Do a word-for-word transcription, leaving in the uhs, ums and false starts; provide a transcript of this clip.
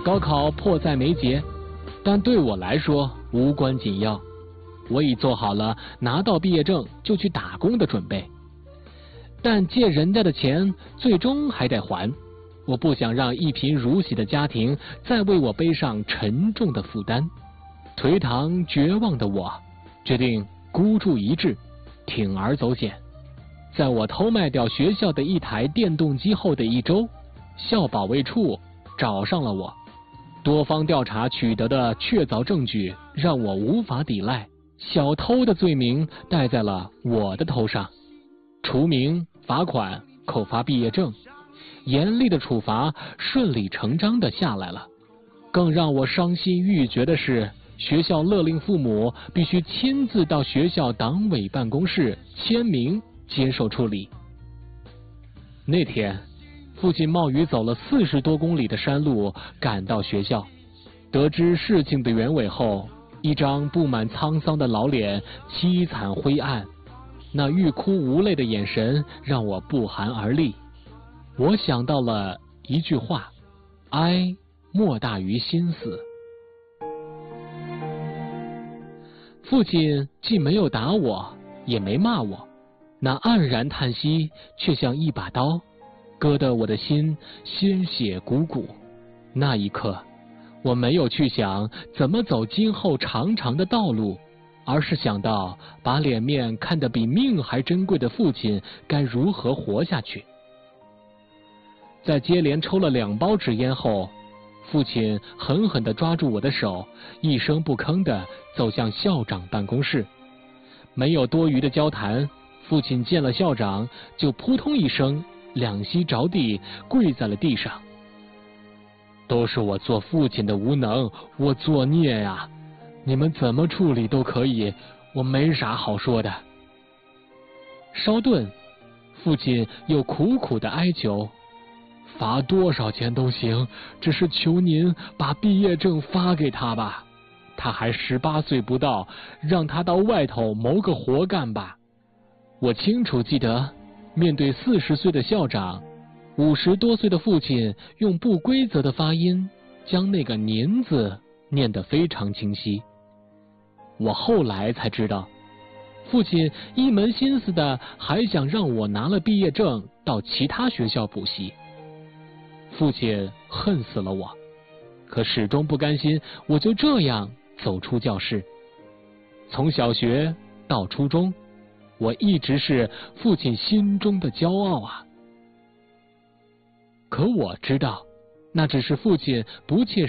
高考迫在眉睫，但对我来说无关紧要。我已做好了拿到毕业证就去打工的准备，但借人家的钱最终还得还。我不想让一贫如洗的家庭再为我背上沉重的负担。颓唐绝望的我决定孤注一掷，铤而走险。在我偷卖掉学校的一台电动机后的一周，校保卫处找上了我。多方调查取得的确凿证据让我无法抵赖，小偷的罪名戴在了我的头上。除名、罚款、扣发毕业证，严厉的处罚顺理成章地下来了。更让我伤心欲绝的是，学校勒令父母必须亲自到学校党委办公室签名接受处理。那天，父亲冒雨走了四十多公里的山路赶到学校，得知事情的原委后，一张布满沧桑的老脸凄惨灰暗，那欲哭无泪的眼神让我不寒而栗。我想到了一句话：哀莫大于心死。父亲既没有打我，也没骂我，那黯然叹息却像一把刀，割得我的心鲜血汩汩。那一刻，我没有去想怎么走今后长长的道路，而是想到把脸面看得比命还珍贵的父亲该如何活下去。在接连抽了两包纸烟后，父亲狠狠地抓住我的手，一声不吭地走向校长办公室。没有多余的交谈，父亲见了校长就扑通一声两膝着地，跪在了地上。都是我做父亲的无能，我作孽呀！你们怎么处理都可以，我没啥好说的。稍顿，父亲又苦苦的哀求，罚多少钱都行，只是求您把毕业证发给他吧。他还十八岁不到，让他到外头谋个活干吧。我清楚记得，面对四十岁的校长，五十多岁的父亲用不规则的发音将那个您字念得非常清晰。我后来才知道，父亲一门心思的还想让我拿了毕业证到其他学校补习。父亲恨死了我，可始终不甘心我就这样走出教室。从小学到初中，我一直是父亲心中的骄傲啊。可我知道，那只是父亲不切